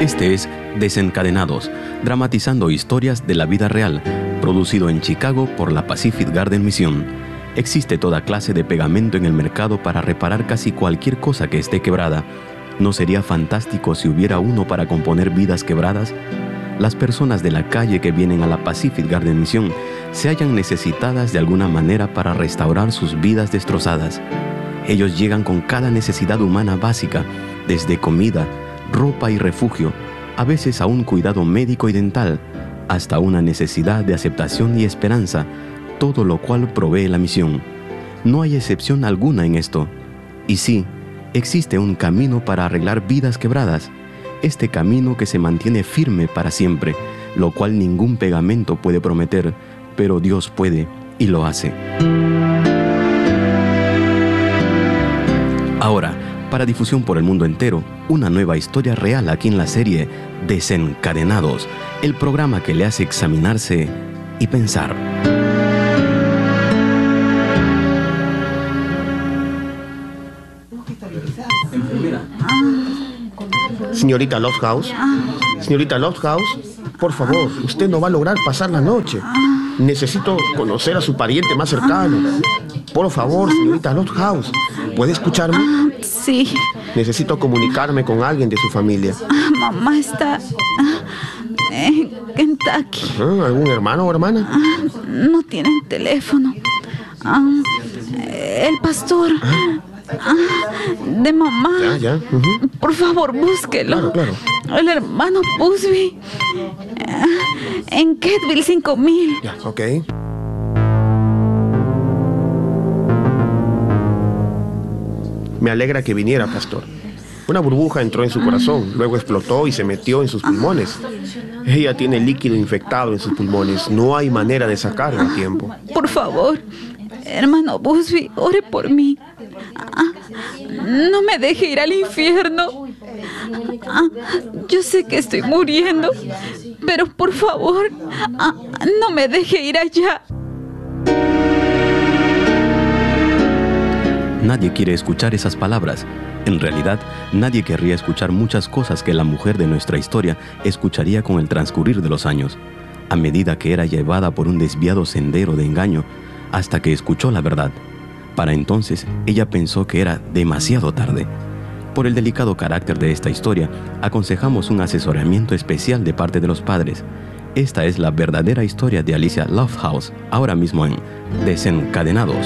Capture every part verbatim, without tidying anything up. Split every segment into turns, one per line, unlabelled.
Este es Desencadenados, dramatizando historias de la vida real, producido en Chicago por la Pacific Garden Mission. Existe toda clase de pegamento en el mercado para reparar casi cualquier cosa que esté quebrada. ¿No sería fantástico si hubiera uno para componer vidas quebradas? Las personas de la calle que vienen a la Pacific Garden Mission se hallan necesitadas de alguna manera para restaurar sus vidas destrozadas. Ellos llegan con cada necesidad humana básica, desde comida, ropa y refugio, a veces a un cuidado médico y dental, hasta una necesidad de aceptación y esperanza, todo lo cual provee la misión. No hay excepción alguna en esto. Y sí, existe un camino para arreglar vidas quebradas, este camino que se mantiene firme para siempre, lo cual ningún pegamento puede prometer, pero Dios puede y lo hace. Ahora, para difusión por el mundo entero, una nueva historia real aquí en la serie Desencadenados, el programa que le hace examinarse y pensar.
Señorita Lofthouse, señorita Lofthouse, por favor, usted no va a lograr pasar la noche. Necesito conocer a su pariente más cercano. Por favor, señorita Lofthouse, ¿puede escucharme?
Sí.
Necesito comunicarme con alguien de su familia.
Mamá está en Kentucky.
¿Ah, ¿Algún hermano o hermana?
No tienen teléfono. El pastor de mamá.
Ya, ya. Uh-huh.
Por favor, búsquelo.
Claro, claro.
El hermano Busby en Ketville cinco mil.
Ya, ok. Me alegra que viniera, pastor. Una burbuja entró en su corazón, luego explotó y se metió en sus pulmones. Ella tiene líquido infectado en sus pulmones. No hay manera de sacarlo a tiempo.
Por favor, hermano Busby, ore por mí. No me deje ir al infierno. Yo sé que estoy muriendo, pero por favor, no me deje ir allá.
Nadie quiere escuchar esas palabras. En realidad, nadie querría escuchar muchas cosas que la mujer de nuestra historia escucharía con el transcurrir de los años, a medida que era llevada por un desviado sendero de engaño, hasta que escuchó la verdad. Para entonces, ella pensó que era demasiado tarde. Por el delicado carácter de esta historia, aconsejamos un asesoramiento especial de parte de los padres. Esta es la verdadera historia de Alicia Lofthouse, ahora mismo en Desencadenados.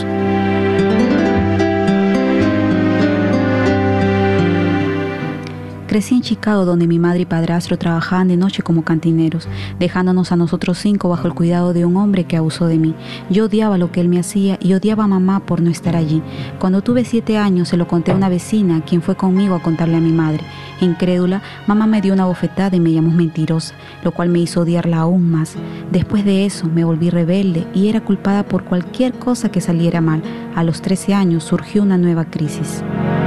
Crecí en Chicago, donde mi madre y padrastro trabajaban de noche como cantineros, dejándonos a nosotros cinco bajo el cuidado de un hombre que abusó de mí. Yo odiaba lo que él me hacía y odiaba a mamá por no estar allí. Cuando tuve siete años, se lo conté a una vecina, quien fue conmigo a contarle a mi madre. Incrédula, mamá me dio una bofetada y me llamó mentirosa, lo cual me hizo odiarla aún más. Después de eso, me volví rebelde y era culpada por cualquier cosa que saliera mal. A los trece años surgió una nueva crisis.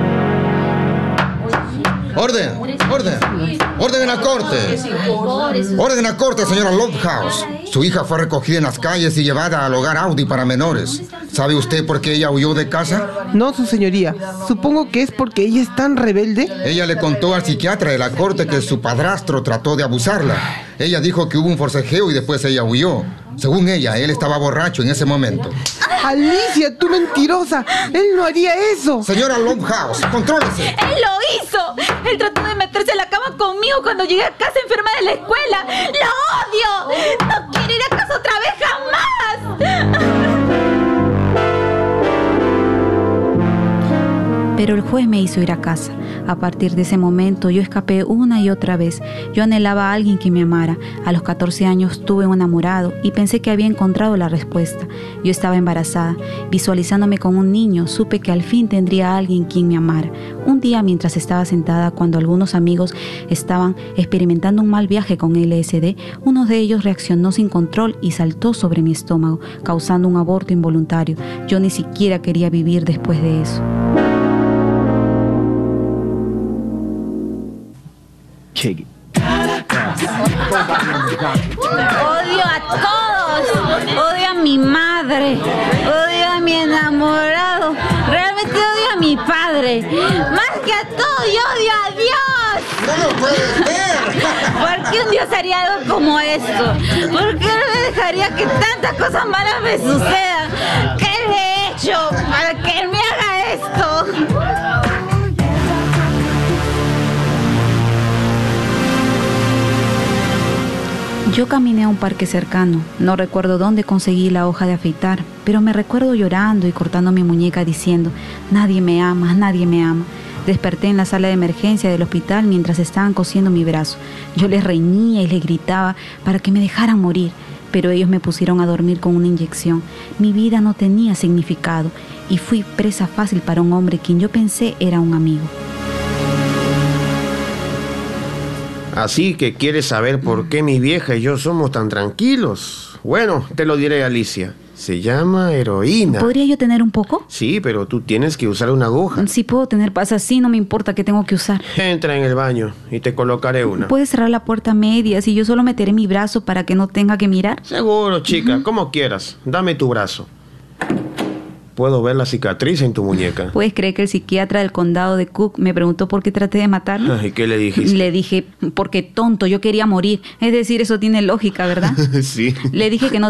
¡Orden! ¡Orden! ¡Orden en la corte! ¡Orden en la corte, señora Lofthouse! Su hija fue recogida en las calles y llevada al hogar Audi para menores. ¿Sabe usted por qué ella huyó de casa?
No, su señoría. Supongo que es porque ella es tan rebelde.
Ella le contó al psiquiatra de la corte que su padrastro trató de abusarla. Ella dijo que hubo un forcejeo y después ella huyó. Según ella, él estaba borracho en ese momento.
¡Alicia, tú mentirosa! ¡Él no haría eso!
Señora Lofthouse, contrólese.
¡Él lo hizo! Él trató de meterse en la cama conmigo cuando llegué a casa enferma de la escuela. ¡Lo odio! ¡No quiero ir a casa otra vez jamás!
Pero el juez me hizo ir a casa. A partir de ese momento yo escapé una y otra vez. Yo anhelaba a alguien que me amara. A los catorce años tuve un enamorado y pensé que había encontrado la respuesta. Yo estaba embarazada. Visualizándome con un niño, supe que al fin tendría a alguien quien me amara. Un día, mientras estaba sentada cuando algunos amigos estaban experimentando un mal viaje con L S D, uno de ellos reaccionó sin control y saltó sobre mi estómago, causando un aborto involuntario. Yo ni siquiera quería vivir después de eso.
Odio a todos. Odio a mi madre. Odio a mi enamorado. Realmente odio a mi padre. Más que a todo, yo odio a Dios.
¡No lo puedes ver!
¿Por qué un Dios haría algo como esto? ¿Por qué me dejaría que tantas cosas malas me sucedan? ¿Qué le he hecho para que él me haga esto?
Yo caminé a un parque cercano. No recuerdo dónde conseguí la hoja de afeitar, pero me recuerdo llorando y cortando mi muñeca diciendo: nadie me ama, nadie me ama. Desperté en la sala de emergencia del hospital mientras estaban cosiendo mi brazo. Yo les reñía y les gritaba para que me dejaran morir, pero ellos me pusieron a dormir con una inyección. Mi vida no tenía significado y fui presa fácil para un hombre quien yo pensé era un amigo.
Así que quieres saber por qué mi vieja y yo somos tan tranquilos. Bueno, te lo diré, Alicia. Se llama heroína.
¿Podría yo tener un poco?
Sí, pero tú tienes que usar una aguja.
Si puedo tener paz así, no me importa qué tengo que usar.
Entra en el baño y te colocaré una.
¿Puedes cerrar la puerta a medias y yo solo meteré mi brazo para que no tenga que mirar?
Seguro, chica, uh-huh. Como quieras. Dame tu brazo. Puedo ver la cicatriz en tu muñeca.
¿Puedes creer que el psiquiatra del condado de Cook me preguntó por qué traté de matarlo?
¿Y qué le dijiste?
Le dije, porque tonto, yo quería morir. Es decir, eso tiene lógica, ¿verdad?
Sí.
Le dije que no